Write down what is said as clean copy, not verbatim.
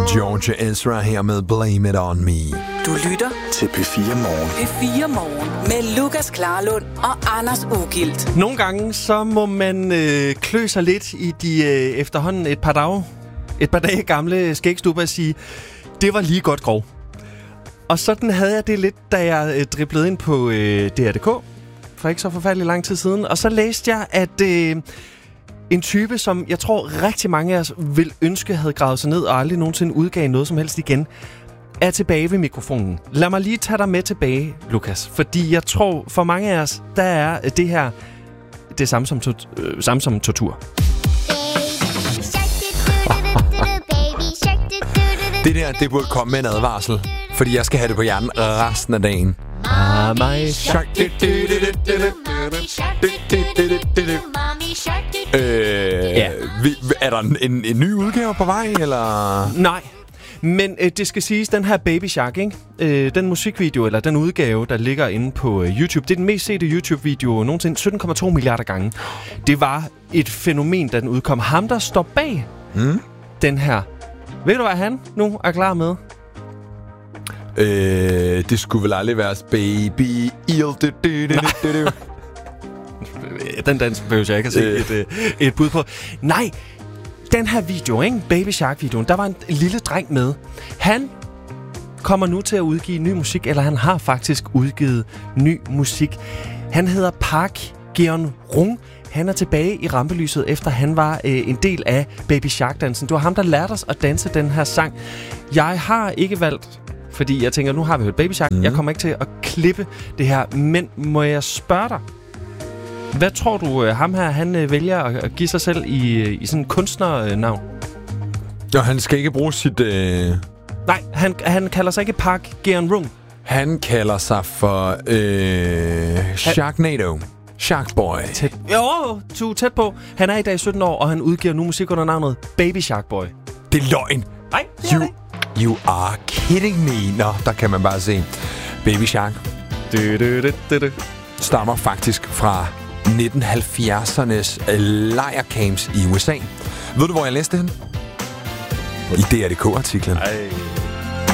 Georgia Ezra her med Blame It On Me. Du lytter til P4 Morgen. P4 Morgen med Lukas Klarlund og Anders Ugilt. Nogle gange så må man klø sig lidt i de efterhånden et par dage gamle skægstubber og sige, det var lige godt grov. Og sådan havde jeg det lidt, da jeg driblede ind på DR.dk for ikke så forfærdelig lang tid siden. Og så læste jeg, at en type, som jeg tror rigtig mange af os vil ønske havde gravet sig ned og aldrig nogensinde udgav noget som helst igen, er tilbage ved mikrofonen. Lad mig lige tage dig med tilbage, Lukas. Fordi jeg tror, for mange af os, der er det her det samme som tortur. Det der, det burde komme med en advarsel, fordi jeg skal have det på hjernen resten af dagen. Er der en ny udgave på vej, eller? Nej. Men det skal siges, den her Baby Shark, ikke? Den musikvideo, eller den udgave, der ligger inde på YouTube, det er den mest sete YouTube-video nogensinde, 17,2 milliarder gange. Det var et fænomen, da den udkom. Ham, der står bag den her. Ved du, hvad han nu er klar med? Det skulle vel aldrig være Baby Eel. Den dans behøver jeg ikke at se et bud på. Nej, den her video, ikke? Baby Shark-videoen, der var en lille dreng med. Han kommer nu til at udgive ny musik, eller han har faktisk udgivet ny musik. Han hedder Park Geun-Rung. Han er tilbage i rampelyset, efter han var en del af Baby Shark-dansen. Det var ham, der lærte os at danse den her sang. Jeg har ikke valgt, fordi jeg tænker, nu har vi hørt Baby Shark. Jeg kommer ikke til at klippe det her, men må jeg spørge dig? Hvad tror du, ham her, han vælger at give sig selv i sådan en kunstnernavn? Jo, han skal ikke bruge sit... Nej, han kalder sig ikke Park Geun-Rung. Han kalder sig for Sharknado. Sharkboy. Jo, du er tæt på. Han er i dag 17 år, og han udgiver nu musik under navnet Baby Sharkboy. Det er løgn. Nej, det er det. You are kidding me. Nå, der kan man bare se. Baby Shark stammer faktisk fra 1970'ernes lejrcamps i USA. Ved du, hvor jeg læste den? I DR.dk-artiklen.